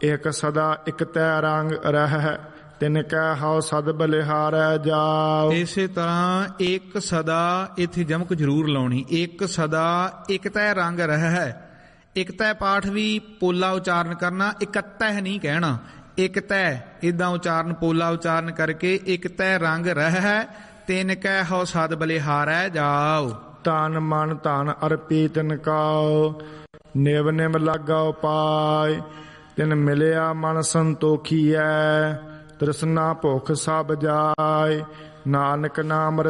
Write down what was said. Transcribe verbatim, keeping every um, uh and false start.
ਇੱਕ ਸਦਾ ਇੱਕ ਤੈ ਰੰਗ ਰਹਿ, ਤਿਨ ਕੈ ਹਉ ਸਦ ਬਲਿਹਾਰੈ ਜਾਓ। ਇਸੇ ਤਰ੍ਹਾਂ ਇੱਕ ਸਦਾ, ਇੱਥੇ ਜਮਕ ਜ਼ਰੂਰ ਲਾਉਣੀ, ਇੱਕ ਸਦਾ ਇੱਕ ਤੈ ਰੰਗ ਰਹਿ। ਇੱਕ ਤੈ ਪਾਠ ਵੀ ਪੋਲਾ ਉਚਾਰਨ ਕਰਨਾ, ਇਕੱਤੈ ਨਹੀਂ ਕਹਿਣਾ, ਇੱਕ ਤੈ ਇਦਾਂ ਉਚਾਰਨ, ਪੋਲਾ ਉਚਾਰਨ ਕਰਕੇ ਇੱਕ ਤੈ ਰੰਗ ਰਹਿ, ਤਿਨ ਕੈ ਹਉ ਸਦ ਬਲਿਹਾਰੈ ਜਾਓ। ਤਨ ਮਨ ਧਨ ਅਰਪੀ ਤਿਨ ਕਾਉ, ਨਿਵ ਨਿਵ ਲਾਗਾ ਪਾਇ, ਤਿਨ ਮਿਲਿਆ ਮਨ ਸੰਤੋਖੀਐ, ਤ੍ਰਿਸ਼ਨਾ ਭੁਖ ਸਭ ਜਾਇ, ਨਾਨਕ ਨਾਮ